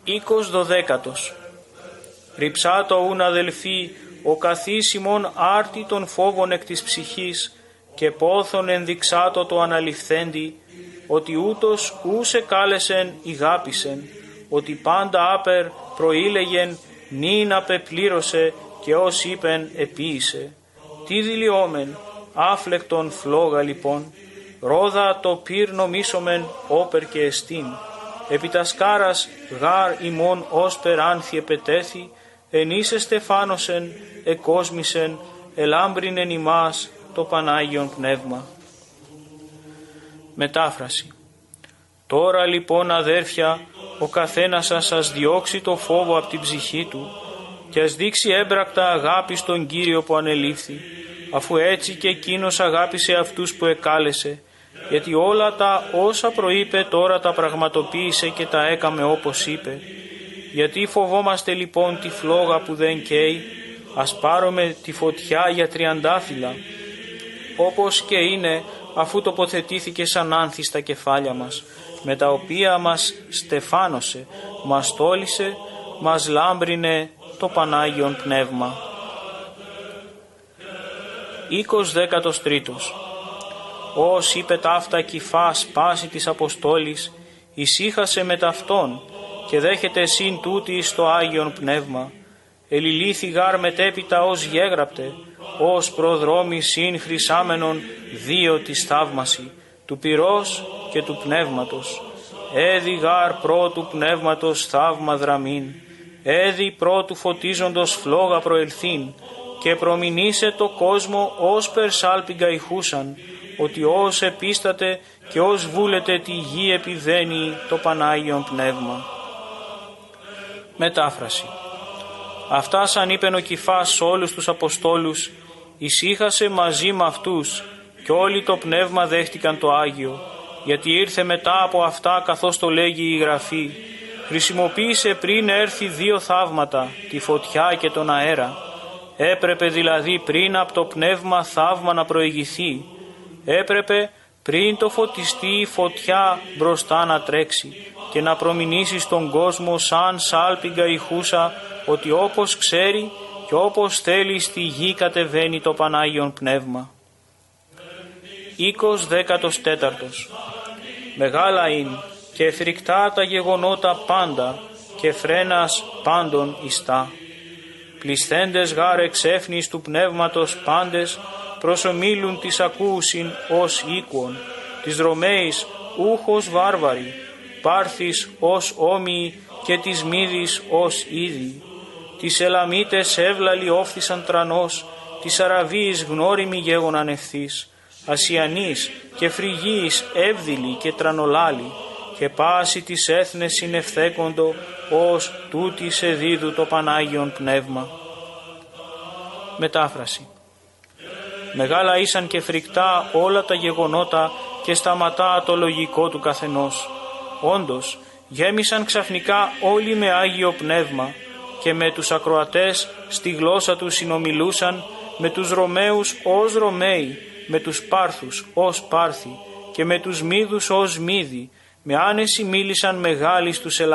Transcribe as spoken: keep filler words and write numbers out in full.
Οίκος δωδέκατος. Ριψάτο ούν αδελφοί, ο καθής ημών άρτη των φόβων εκ της ψυχής και πόθον ενδειξάτο το αναληφθέντη, ότι ούτως ούσε κάλεσεν ηγάπησεν, ότι πάντα άπερ προήλεγεν νυν απεπλήρωσε και ως είπεν επίησε. Τι δηλιόμεν, άφλεκτον φλόγα λοιπόν, ρόδα το πυρ νομίσομεν όπερ και εστίν, επί τα σκάρας γάρ ημών όσπερ άνθη επετέθη, εν είσαι στεφάνωσεν, εκόσμησεν, ελάμπρινεν ημάς το Πανάγιον Πνεύμα. Μετάφραση. Τώρα λοιπόν αδέρφια, ο καθένας σας σας διώξει το φόβο από την ψυχή του και ας δείξει έμπρακτα αγάπη στον Κύριο που ανελήφθη, αφού έτσι και εκείνος αγάπησε αυτούς που εκάλεσε, γιατί όλα τα όσα προείπε τώρα τα πραγματοποίησε και τα έκαμε όπως είπε. Γιατί φοβόμαστε λοιπόν τη φλόγα που δεν καίει, ας πάρουμε τη φωτιά για τριαντάφυλλα, όπως και είναι, αφού τοποθετήθηκε σαν άνθη στα κεφάλια μας, με τα οποία μας στεφάνωσε, μας τόλισε, μας λάμπρινε το Πανάγιον Πνεύμα. Οίκος δέκατος τρίτος. Ως είπε ταύτα κυφά σπάση της Αποστόλης, ησύχασε με ταυτόν και δέχεται συν τούτη στο Άγιον Πνεύμα. Ελιλήθη γάρ μετέπειτα ως γέγραπτε, ως προδρόμοι συν χρυσάμενον δύο της θαύμαση, του πυρός και του πνεύματος. Έδι γάρ πρώτου πνεύματος θαύμα δραμήν, έδι πρώτου φωτίζοντος φλόγα προελθήν, και προμηνήσε το κόσμο ως περσάλπιγγα ηχούσαν, ότι ως επίσταται και ως βούλεται τη γη επιδένει το Πανάγιον Πνεύμα. Μετάφραση. Αυτά σαν είπεν ο Κηφάς σ' όλους τους Αποστόλους, ησύχασε μαζί με αυτούς και όλοι το Πνεύμα δέχτηκαν το Άγιο, γιατί ήρθε μετά από αυτά καθώς το λέγει η Γραφή. Χρησιμοποίησε πριν έρθει δύο θαύματα, τη φωτιά και τον αέρα. Έπρεπε δηλαδή πριν από το Πνεύμα θαύμα να προηγηθεί. Έπρεπε πριν το φωτιστεί η φωτιά μπροστά να τρέξει και να προμηνήσει στον κόσμο σαν σάλπιγγα ηχούσα, ότι όπως ξέρει και όπως θέλει στη γη κατεβαίνει το Πανάγιον Πνεύμα. Οίκος δέκατος τέταρτος. Μεγάλα είναι και φρικτά τα γεγονότα πάντα και φρένας πάντων ιστά. Πλησθέντες γάρ εξέφνης του πνεύματος πάντες προσομίλουν της ακούουσιν ως οίκουον, της Ρωμαίης ούχος βάρβαροι, Πάρθης ως όμοιοι και της Μύδης ως ήδη. Τις Ελαμίτες εύλαλοι όφθησαν τρανός, της Αραβίης γνώριμοι γέγοναν ευθύς, Ασιανής και Φρυγίης εύδηλοι και τρανολάλοι, και πάση της έθνες συνευθέκοντο ως τούτη σε δίδου το Πανάγιον Πνεύμα. Μετάφραση. Μεγάλα ήσαν και φρικτά όλα τα γεγονότα και σταματά το λογικό του καθενός. Όντως, γέμισαν ξαφνικά όλοι με Άγιο Πνεύμα και με τους ακροατές στη γλώσσα τους συνομιλούσαν, με τους Ρωμαίους ως Ρωμαίοι, με τους Πάρθους ως Πάρθοι και με τους Μύδους ως Μύδοι, με άνεση μίλησαν μεγάλοι στους Ελαμίτες.